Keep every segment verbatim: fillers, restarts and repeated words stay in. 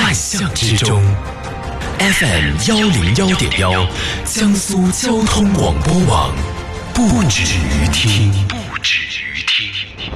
万象之中。F M 幺零幺点幺，江苏交通广播网，不止于听，不止于听。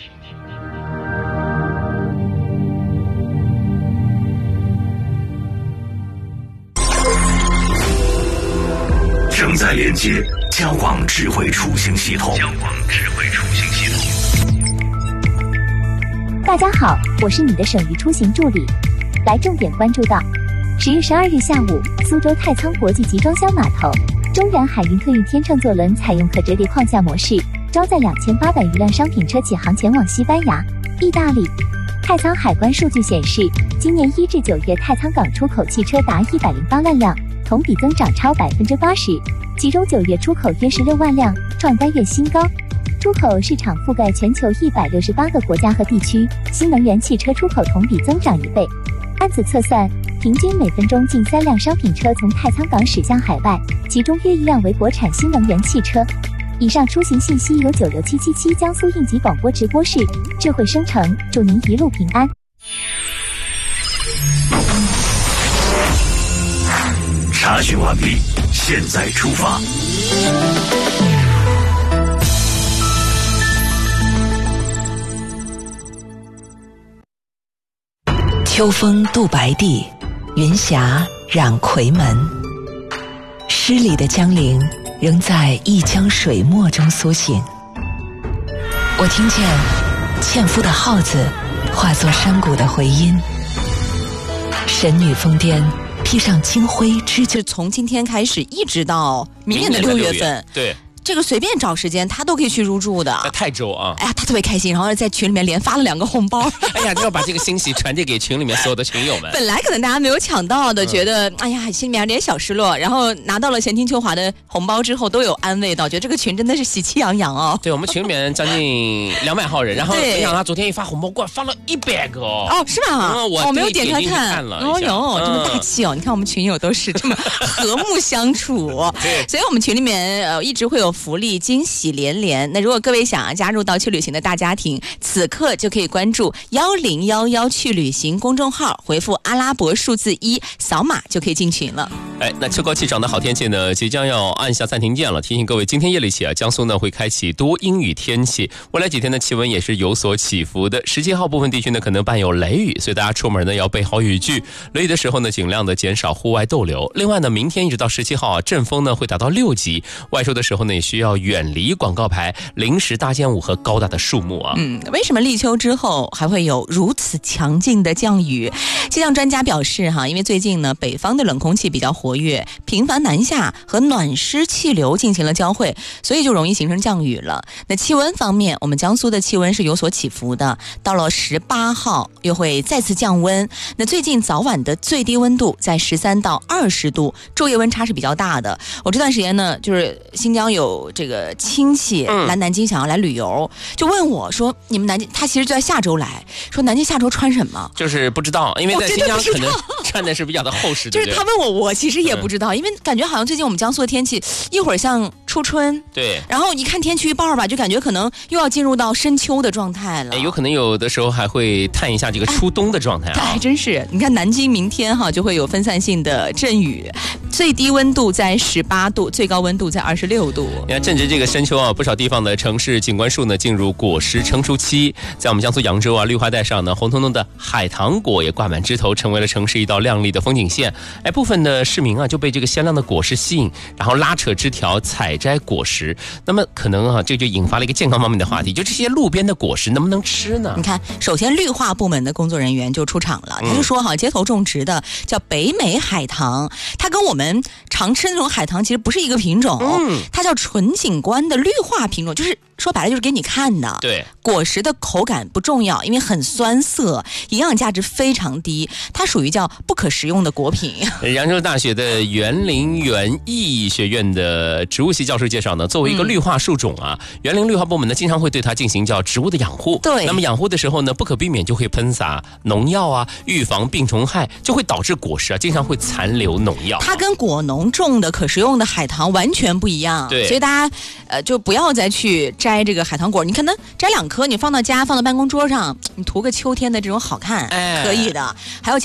正在连接交广智慧出行系统。交广智慧出行系统。 大家好，我是你的省域出行助理。来重点关注到，十月十二日下午，苏州太仓国际集装箱码头，中远海运客运天秤座轮采用可折叠框架模式，装载两千八百余辆商品车起航前往西班牙、意大利。太仓海关数据显示，今年一至九月太仓港出口汽车达一百零八万辆，同比增长超百分之八十，其中九月出口约十六万辆，创单月新高。出口市场覆盖全球一百六十八个国家和地区，新能源汽车出口同比增长一倍。按此测算，平均每分钟近三辆商品车从太仓港驶向海外，其中约一辆为国产新能源汽车。以上出行信息由九六七七七江苏应急广播直播室智慧生成，祝您一路平安。 查询完毕，现在出发。 秋风渡白帝，云霞染夔门。诗里的江陵仍在一江水墨中苏醒。我听见纤夫的号子化作山谷的回音。神女峰巅披上金辉织就从今天开始一直到明年的六月份， 对， 这个随便找时间他都可以去入住的。 在泰州啊， 哎呀，他特别开心，然后在群里面连发了两个红包。 哎呀，就要把这个信息传递给群里面所有的群友们。 本来可能大家没有抢到的， 嗯、 觉得哎呀心里面有点小失落，然后拿到了闲庭秋华的红包之后，都有安慰到，觉得这个群真的是喜气洋洋哦。 对，我们群里面将近两百号人，然后没想到他昨天一发红包过来，发了一百个哦。 哦，是吗？ 嗯、我我没有点开看。 看了哦哟，这么大气哦！你看我们群友都是这么和睦相处， 对， 所以我们群里面呃一直会有福利惊喜。喜连连，那如果各位想要加入到去旅行的大家庭，此刻就可以关注幺零幺幺去旅行公众号，回复阿拉伯数字一，扫码就可以进群了。 哎，那秋高气爽的好天气呢，即将要按下暂停键了。提醒各位，今天夜里起啊，江苏呢会开启多阴雨天气，未来几天的气温也是有所起伏的。十七号部分地区呢可能伴有雷雨，所以大家出门呢要备好雨具。雷雨的时候呢，尽量的减少户外逗留。另外呢，明天一直到十七号啊，阵风呢会达到六级，外出的时候呢也需要远离广告牌、临时搭建物和高大的树木啊。 嗯，为什么立秋之后还会有如此强劲的降雨？气象专家表示哈，因为最近呢北方的冷空气比较活跃，频繁南下和暖湿气流进行了交汇，所以就容易形成降雨了。那气温方面，我们江苏的气温是有所起伏的，到了十八号又会再次降温。那最近早晚的最低温度在十三到二十度，昼夜温差是比较大的。我这段时间呢，就是新疆有这个亲戚来南京想要来旅游，就问我说：“你们南京，他其实就在下周来，说南京下周穿什么？” 就是不知道，因为在新疆可能穿的是比较的厚实。 就是他问我，我其实也不知道，嗯、因为感觉好像最近我们江苏的天气一会儿像初春， 对， 然后一看天气预报吧，就感觉可能又要进入到深秋的状态了。 哎，有可能有的时候还会探一下这个初冬的状态啊。 哎、还真是，你看南京明天哈就会有分散性的阵雨，最低温度在十八度，最高温度在二十六度。 你看，正值这个深秋啊，不少地方的城市景观树呢进入果实成熟期。在我们江苏扬州啊，绿化带上呢，红彤彤的海棠果也挂满枝头，成为了城市一道亮丽的风景线。哎，部分的市民啊就被这个鲜亮的果实吸引，然后拉扯枝条采摘果实。那么可能啊，这就引发了一个健康方面的话题，就这些路边的果实能不能吃呢？ 你看，首先绿化部门的工作人员就出场了，他就说哈，街头种植的叫北美海棠，它跟我们常吃那种海棠其实不是一个品种，嗯，它叫纯景观的绿化品种，就是说白了就是给你看的。 对， 果实的口感不重要，因为很酸涩，营养价值非常低，它属于叫不可食用的果品。 扬州大学的园林园艺学院的植物系教授介绍呢，作为一个绿化树种啊，嗯、园林绿化部门呢经常会对它进行叫植物的养护。 对， 那么养护的时候呢，不可避免就会喷洒农药啊，预防病虫害，就会导致果实啊经常会残留农药。 它跟果农种的可食用的海棠完全不一样。 对， 所以大家呃就不要再去摘这个海棠果，你可能摘两颗，你放到家，放到办公桌上，你图个秋天的这种好看，哎、可以的。还有。